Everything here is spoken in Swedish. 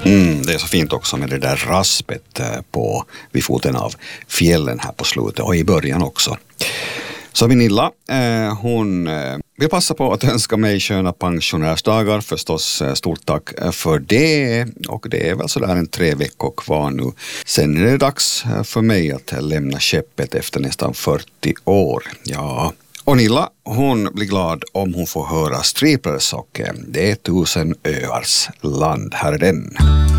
Det är så fint också med det där raspet vid foten av fjällen här på slutet och i början också. Så Vinilla, hon vill passa på att önska mig sköna pensionärsdagar, förstås stort tack för det. Och det är väl sådär 3 veckor kvar nu. Sen är det dags för mig att lämna skeppet efter nästan 40 år. Ja. Och Nilla, hon blir glad om hon får höra Striplers och det är 1000 öars land. Här är den.